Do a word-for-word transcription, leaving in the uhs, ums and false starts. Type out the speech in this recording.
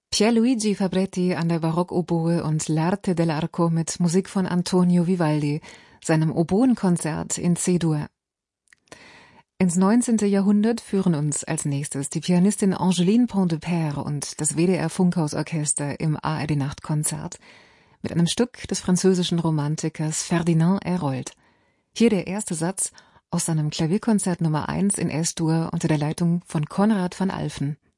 Pierluigi Fabretti an der Barockoboe und L'Arte dell'Arco mit Musik von Antonio Vivaldi, seinem Oboenkonzert in C-Dur. Ins neunzehnte. Jahrhundert führen uns als nächstes die Pianistin Angeline Pontdepère und das W D R-Funkhausorchester im A R D-Nachtkonzert mit einem Stück des französischen Romantikers Ferdinand Hérold. Hier der erste Satz aus seinem Klavierkonzert Nummer eins in S-Dur unter der Leitung von Konrad van Alphen.